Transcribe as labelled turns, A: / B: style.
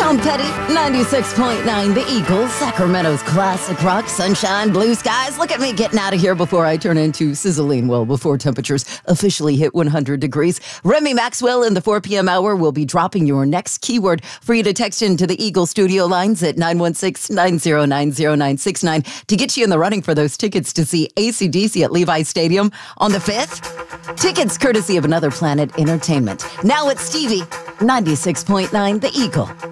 A: Tom Petty, 96.9 The Eagles, Sacramento's classic rock, sunshine, blue skies. Look at me getting out of here before I turn into sizzling, well, before temperatures officially hit 100 degrees. Remy Maxwell in the 4 p.m. hour will be dropping your next keyword for you to text into the Eagle studio lines at 916-909-0969 to get you in the running for those tickets to see AC/DC at Levi Stadium on the 5th. Tickets courtesy of Another Planet Entertainment. Now it's Stevie, 96.9 The Eagle.